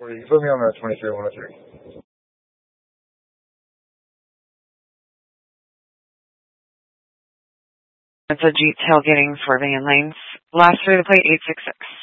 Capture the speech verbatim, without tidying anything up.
You can put me on the twenty-three one oh three. It's a Jeep tailgating for van lanes. Last through the plate eight six six.